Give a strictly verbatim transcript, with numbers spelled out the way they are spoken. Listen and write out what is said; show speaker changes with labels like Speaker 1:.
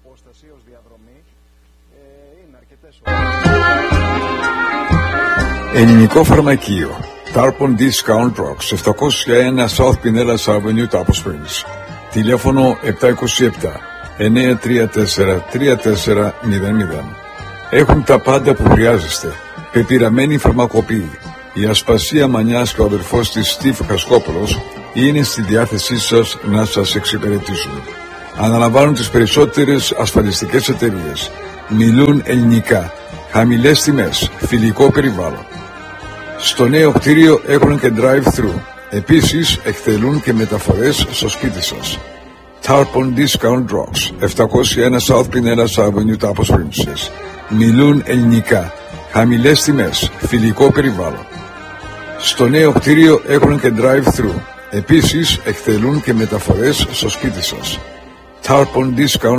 Speaker 1: απόσταση ως διαδρομή. Ε, είναι αρκετές ώρες.
Speaker 2: Ελληνικό φαρμακείο. Tarpon Discount Drugs, επτακόσια ένα South Pinellas Avenue, Tapos Springs. Τηλέφωνο επτά είκοσι επτά εννιά τρία τέσσερα τρία τέσσερα μηδέν μηδέν. Έχουν τα πάντα που χρειάζεστε. Πεπειραμένη φαρμακοποιή. Η Ασπασία Μανιάς και ο αδερφός της Στίβ Χασκόπουλος είναι στη διάθεσή σας να σας εξυπηρετήσουν. Αναλαμβάνουν τις περισσότερες ασφαλιστικές εταιρείες. Μιλούν ελληνικά. Χαμηλές τιμές. Φιλικό περιβάλλον. Στο νέο κτίριο έχουν και drive-thru. Επίσης εκτελούν και μεταφορές στο σπίτι σας. Tarpon Discount Drugs, επτακόσια ένα South Pinellas Avenue, Tapos Springs. Μιλούν ελληνικά. Χαμηλές τιμές. Φιλικό περιβάλλον. Στο νέο κτίριο έχουν και drive-thru. Επίσης εκτελούν και μεταφορές στο σπίτι σας. Tarpon Discount